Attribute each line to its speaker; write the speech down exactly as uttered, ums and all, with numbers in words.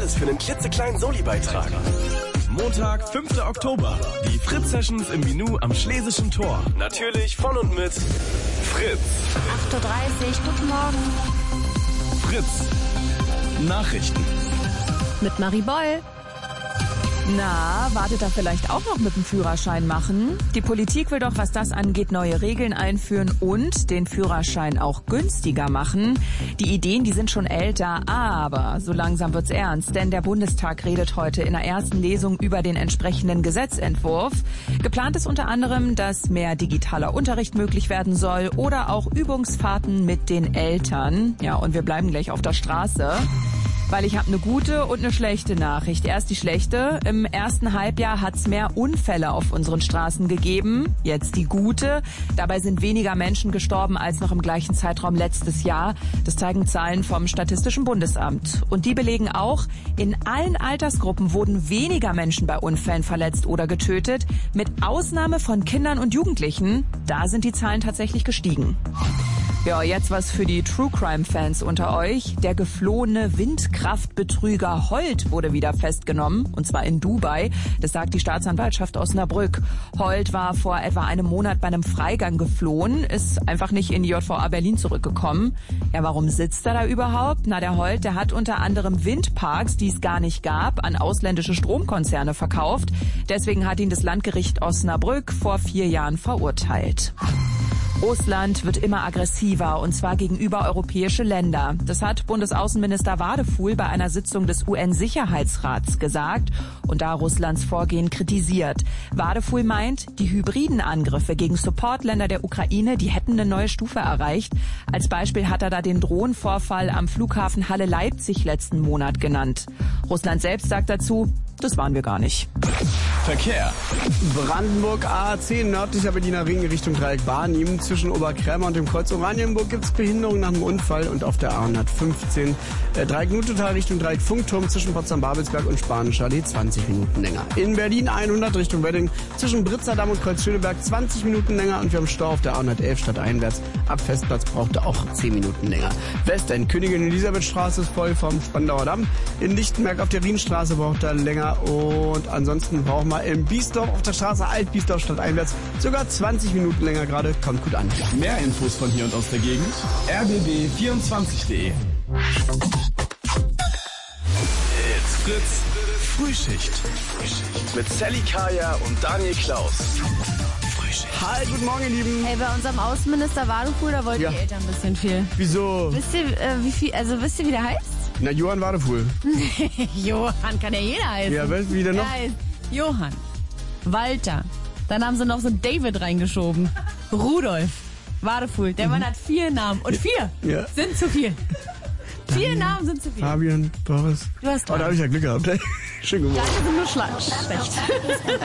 Speaker 1: Alles für einen klitzekleinen Soli-Beitrag. Montag, fünfter Oktober. Die Fritz-Sessions im Minu am Schlesischen Tor. Natürlich von und mit Fritz.
Speaker 2: acht Uhr dreißig, guten Morgen.
Speaker 1: Fritz. Nachrichten.
Speaker 2: Mit Marie Boll.
Speaker 3: Na, wartet da vielleicht auch noch mit dem Führerschein machen? Die Politik will doch, was das angeht, neue Regeln einführen und den Führerschein auch günstiger machen. Die Ideen, die sind schon älter, aber so langsam wird's ernst, denn der Bundestag redet heute in der ersten Lesung über den entsprechenden Gesetzentwurf. Geplant ist unter anderem, dass mehr digitaler Unterricht möglich werden soll oder auch Übungsfahrten mit den Eltern. Ja, und wir bleiben gleich auf der Straße. Weil ich habe eine gute und eine schlechte Nachricht. Erst die schlechte. Im ersten Halbjahr hat's mehr Unfälle auf unseren Straßen gegeben. Jetzt die gute. Dabei sind weniger Menschen gestorben als noch im gleichen Zeitraum letztes Jahr. Das zeigen Zahlen vom Statistischen Bundesamt. Und die belegen auch, in allen Altersgruppen wurden weniger Menschen bei Unfällen verletzt oder getötet. Mit Ausnahme von Kindern und Jugendlichen. Da sind die Zahlen tatsächlich gestiegen. Ja, jetzt was für die True-Crime-Fans unter euch. Der geflohene Windkraftbetrüger Holt wurde wieder festgenommen, und zwar in Dubai. Das sagt die Staatsanwaltschaft Osnabrück. Holt war vor etwa einem Monat bei einem Freigang geflohen, ist einfach nicht in die J V A Berlin zurückgekommen. Ja, warum sitzt er da überhaupt? Na, der Holt, der hat unter anderem Windparks, die es gar nicht gab, an ausländische Stromkonzerne verkauft. Deswegen hat ihn das Landgericht Osnabrück vor vier Jahren verurteilt. Russland wird immer aggressiver, und zwar gegenüber europäische Länder. Das hat Bundesaußenminister Wadefuhl bei einer Sitzung des U N-Sicherheitsrats gesagt und da Russlands Vorgehen kritisiert. Wadefuhl meint, die hybriden Angriffe gegen Supportländer der Ukraine, die hätten eine neue Stufe erreicht. Als Beispiel hat er da den Drohnenvorfall am Flughafen Halle-Leipzig letzten Monat genannt. Russland selbst sagt dazu, das waren wir gar nicht.
Speaker 1: Verkehr.
Speaker 4: Brandenburg A zehn, nördlicher Berliner Ring Richtung Dreieck Barnim. Zwischen Oberkrämer und dem Kreuz Oranienburg gibt es Behinderung nach einem Unfall. Und auf der A hundertfünfzehn äh, Dreieck Nutotal Richtung Dreieck Funkturm zwischen Potsdam-Babelsberg und Spanischer Allee zwanzig Minuten länger. In Berlin hundert Richtung Wedding zwischen Britzerdamm und Kreuz Schöneberg zwanzig Minuten länger. Und wir haben Stau auf der A hundertelf stadteinwärts. Ab Festplatz brauchte auch zehn Minuten länger. Westend, Königin Elisabeth Straße ist voll vom Spandauer Damm. In Lichtenberg auf der Rienstraße braucht er länger. Und ansonsten brauchen wir in Biesdorf auf der Straße Alt-Biesdorf stadteinwärts sogar zwanzig Minuten länger gerade. Kommt gut an.
Speaker 1: Mehr Infos von hier und aus der Gegend. r b b vierundzwanzig punkt de. It's Fritz Frühschicht. Mit Sally Kaya und Daniel Klaus.
Speaker 4: Hi, guten Morgen, ihr Lieben.
Speaker 2: Hey, bei unserem Außenminister Wadefuhl, da wollten
Speaker 4: Ja.
Speaker 2: die Eltern ein bisschen viel.
Speaker 4: Wieso?
Speaker 2: Wisst ihr, äh, wie viel, also wisst ihr, wie der heißt?
Speaker 4: Na, Johann Wadefuhl.
Speaker 2: Johann kann ja jeder heißen.
Speaker 4: Ja, weißt du, wie der noch?
Speaker 2: Der heißt Johann, Walter. Dann haben sie noch so David reingeschoben. Rudolf, Wadefuhl. Der Mann hat vier Namen. Und vier
Speaker 4: Ja.
Speaker 2: sind zu viel. Vier Namen sind zu viel.
Speaker 4: Fabian, Boris.
Speaker 2: Du hast
Speaker 4: Oh, da habe ich ja Glück gehabt. Schön gemacht.
Speaker 2: Deine sind nur schla- schlecht.